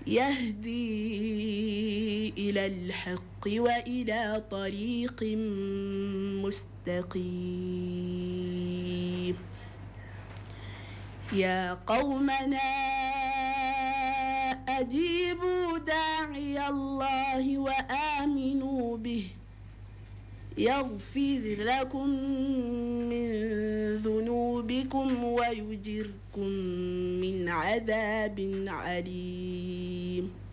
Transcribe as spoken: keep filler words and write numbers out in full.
يهدي إلى الحق وإلى طريق مستقيم. يا قومنا أجيبوا داعي الله وآمنوا به يغفر لكم من ذنوبكم ويجركم من عذاب عليم.